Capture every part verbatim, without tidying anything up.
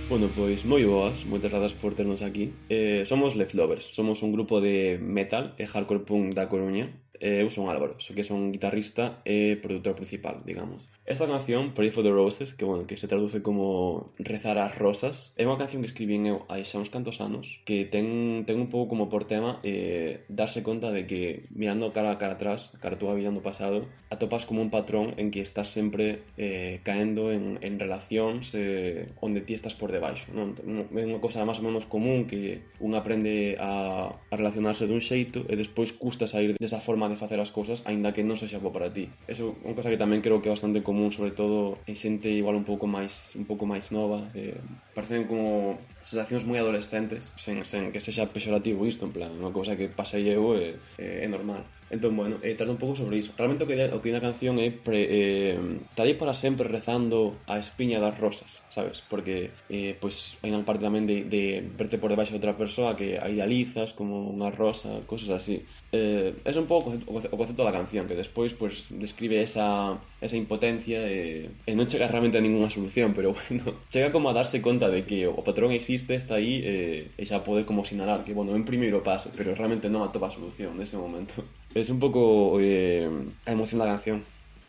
Bueno, pois moi boas, moitas grazas por ternos aquí. Eh, somos Leftovers, somos un grupo de metal e hardcore punk da Coruña. Eh, eu son Álvaro, so que son guitarrista e produtor principal, digamos. Esta canción, Pray for the Roses, que bueno, que se traduce como rezar ás rosas, é unha canción que escribín eu hai xa uns cantos anos, que ten, ten un pouco como por tema eh, darse conta de que mirando cara a cara atrás, cara a túa vida no pasado, atopas como un patrón en que estás sempre eh, caendo en, en relacións eh, onde ti estás por debaixo, non? É unha cosa máis ou menos común que un aprende a, a relacionarse dun xeito e despois custa sair desa forma de facer as cousas, aínda que non sexa bo para ti. Eso é unha cosa que tamén creo que é bastante común, sobre todo en xente igual un pouco máis un pouco máis nova, eh, parecen como sensacións moi adolescentes, sen, sen que sexa pexorativo isto, en plan, unha cousa que pasei eu e eh, é normal. Entón, bueno, eh, trata un pouco sobre iso. Realmente o que o que na canción é pre, eh, estarei para sempre rezando a espiña das rosas, sabes? Porque, eh, pois, hai unha parte tamén de, de verte por debaixo de outra persoa que a idealizas como unha rosa, cosas así. Eh, é un pouco o concepto da canción, que despois, pois, describe esa, esa impotencia e, e non chega realmente a ninguna solución, pero, bueno, chega como a darse conta de que o patrón existe, está aí, e, e xa pode como sinalar que, bueno, é un primeiro paso, pero realmente non atopa a solución nese momento. Es un pouco eh, a emoción da canción.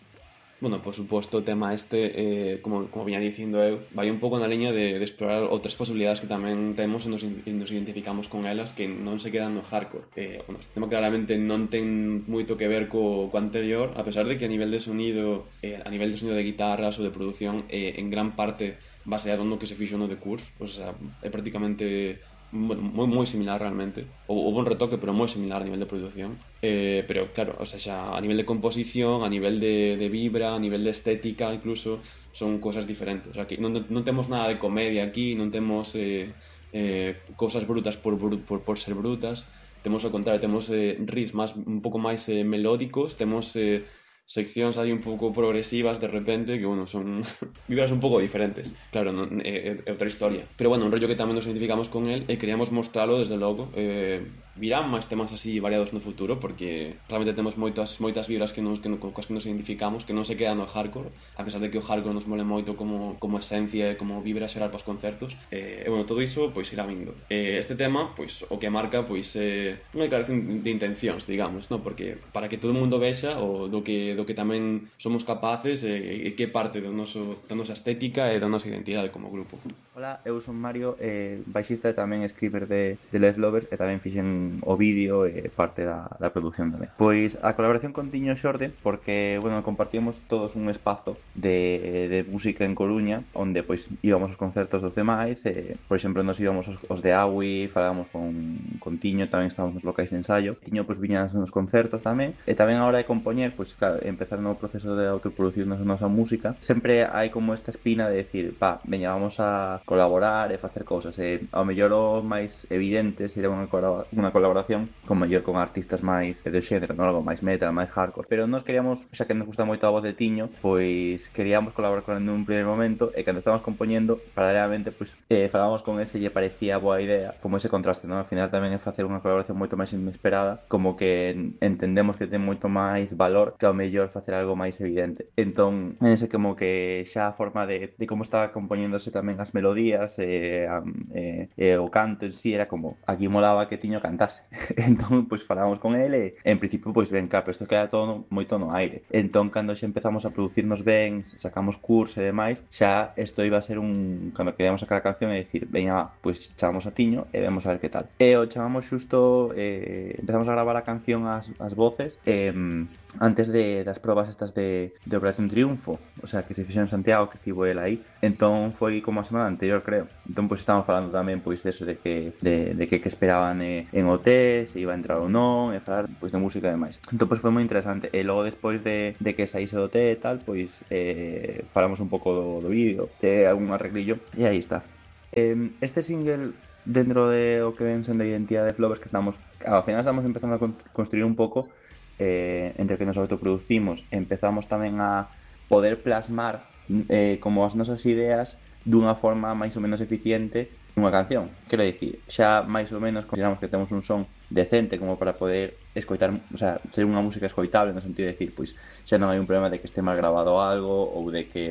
Bueno, por suposto, o tema este, eh, como, como viña dicindo eu, vai un pouco na liña de, de explorar outras posibilidades que tamén temos e nos, e nos identificamos con elas que non se quedan no hardcore. Eh, bueno, este tema claramente non ten moito que ver co, co anterior, a pesar de que a nivel de sonido, eh, a nivel de sonido de guitarras ou de producción, eh, en gran parte baseado no que se fixo no The Curse, o sea, é prácticamente moi, moi similar realmente. Houve un retoque, pero moi similar a nivel de produción. Eh, pero claro, o sea, xa a nivel de composición, a nivel de, de vibra, a nivel de estética, incluso, son cosas diferentes. O sea, que non, non temos nada de comedia aquí, non temos eh, eh, cousas brutas por, por, por ser brutas. Temos ao contrario, temos eh, riffs máis, un pouco máis eh, melódicos, temos eh, seccións aí un pouco progresivas de repente que, bueno, son vibras un pouco diferentes. Claro, non, é, é outra historia. Pero, bueno, un rollo que tamén nos identificamos con el e queríamos mostralo, desde logo. Eh, virán máis temas así variados no futuro, porque realmente temos moitas moitas vibras que nos, que, con as que nos identificamos, que non se quedan no hardcore, a pesar de que o hardcore nos mole moito como, como esencia e como vibra xeral para os concertos. Eh, e, bueno, todo iso, pois, irá vindo. Eh, este tema, pois, o que marca, pois, é eh, unha declaración de intencións, digamos, no? Porque para que todo o mundo vexa o do que do que tamén somos capaces e, e que parte do noso, da nosa estética e da nosa identidade como grupo. Hola, eu son Mario, eh, baixista e tamén escriber de, de Leftovers e tamén fixen o vídeo e parte da, da produción tamén. Pois a colaboración con Tiño Xorde, porque, bueno, compartimos todos un espazo de, de música en Coruña, onde, pois, íbamos aos concertos dos demais, e, por exemplo, nos íbamos aos, aos de Aui, falábamos con, con Tiño, tamén estábamos nos locais de ensayo. Tiño, pois, viña nos concertos tamén, e tamén a hora de compoñer, pois, claro, empezar no proceso de autoproducir nosa nosa música, sempre hai como esta espina de decir, pa, veña, vamos a colaborar e facer cousas, e ao mellor o máis evidente sería unha, unha colaboración con mellor con artistas máis do xénero, non? Algo máis metal, máis hardcore, pero nós queríamos, xa que nos gusta moito a voz de Tiño, pois queríamos colaborar con ele nun primeiro momento, e cando estábamos compoñendo, paralelamente, pois, eh, falábamos con ele se lle parecía boa idea, como ese contraste, non? Al final tamén é facer unha colaboración moito máis inesperada, como que entendemos que ten moito máis valor que ao mellor facer algo máis evidente. Entón, en ese como que xa a forma de, de como estaba compoñéndose tamén as melodías e, e, e o canto en sí era como, aquí molaba que Tiño cantase. Entón, pois falábamos con ele e en principio, pois ben, claro, isto queda todo moito no aire. Entón, cando xa empezamos a producirnos ben, sacamos curso e demais, xa isto iba a ser un, cando queríamos sacar a canción e dicir, veña, pois chamamos a Tiño e vemos a ver que tal. E o chamamos xusto, eh, empezamos a gravar a canción as, as voces eh, antes de, das probas estas de, de Operación Triunfo, o sea, que se fixeron en Santiago, que estivo el aí. Entón foi como a semana anterior, creo. Entón, pois, estábamos falando tamén, pois, deso de que de, de que, que esperaban eh, en O T, se iba a entrar ou non, e falar, pois, de música e demais. Entón, pois, foi moi interesante. E logo, despois de, de que saíse do O T e tal, pois, eh, falamos un pouco do, do vídeo, de algún arreglillo, e aí está. Eh, este single, dentro de o que ven sendo a identidade de Leftovers, que estamos, ao final estamos empezando a construir un pouco, eh, entre que nos autoproducimos, empezamos tamén a poder plasmar eh, como as nosas ideas dunha forma máis ou menos eficiente nunha canción. Quero dicir, xa máis ou menos consideramos que temos un son decente como para poder escoitar, o sea, ser unha música escoitable, no sentido de decir, pois xa non hai un problema de que este mal grabado algo ou de que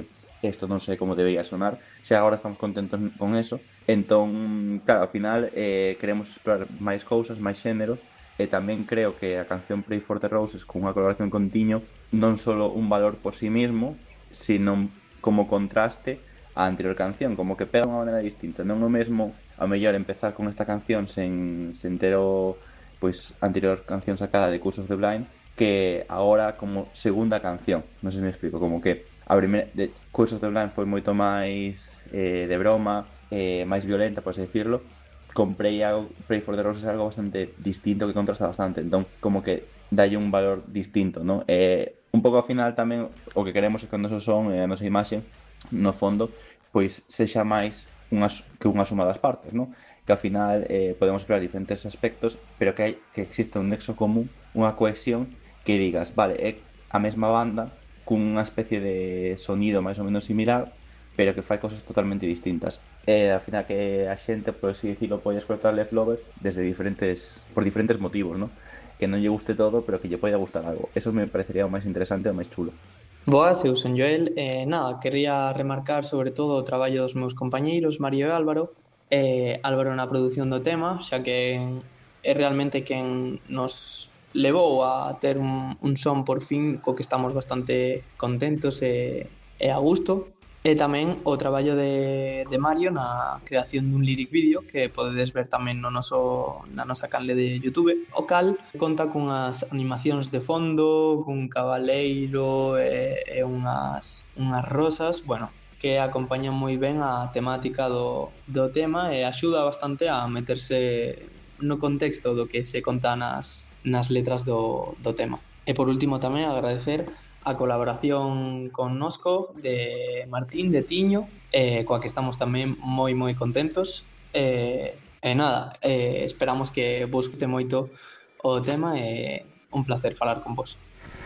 isto non sei como debería sonar, xa agora estamos contentos con eso. Entón, claro, ao final eh, queremos explorar máis cousas, máis xéneros, e tamén creo que a canción Pray for the Roses con unha colaboración con Tiño non só un valor por sí mismo, sino como contraste á anterior canción, como que pega unha maneira distinta. Non é o mesmo, a mellor, empezar con esta canción sen, sen ter o pois, anterior canción sacada de Curse of the Blind, que agora como segunda canción, non sei se me explico, como que a primeira de Curse of the Blind foi moito máis eh, de broma, eh, máis violenta, por así decirlo. Con Pray, Pray for the Roses é algo bastante distinto, que contrasta bastante, entón como que dalle un valor distinto, non? Eh, un pouco ao final tamén o que queremos é que o noso son e a nosa imaxe no fondo pois sexa máis unhas, que unha suma das partes, non? Que ao final eh, podemos explorar diferentes aspectos, pero que, hai, que existe un nexo común, unha cohesión, que digas, vale, é a mesma banda cunha especie de sonido máis ou menos similar, pero que fai cosas totalmente distintas. E ao final que a xente, por así dicirlo, pode escoitar Left Lovers desde diferentes, por diferentes motivos, ¿no? Que non lle guste todo, pero que lle pode gustar algo. Eso me parecería o máis interesante e o máis chulo. Boas, eu son Joel. Eh, nada, quería remarcar sobre todo o traballo dos meus compañeiros, Mario e Álvaro. Eh, Álvaro na produción do tema, xa que é realmente quen nos levou a ter un, un son por fin co que estamos bastante contentos e, e a gusto. E tamén o traballo de, de Mario na creación dun lyric video que podedes ver tamén no noso, na nosa canle de YouTube. O cal conta cunhas animacións de fondo, cun cabaleiro e, e unhas, unhas rosas, bueno, que acompañan moi ben a temática do, do tema e axuda bastante a meterse no contexto do que se conta nas, nas letras do, do tema. E por último tamén agradecer a colaboración con Nosco de Martín, de Tiño, eh, coa que estamos tamén moi moi contentos. E, e nada, eh, esperamos que vos guste moito o tema e un placer falar con vos.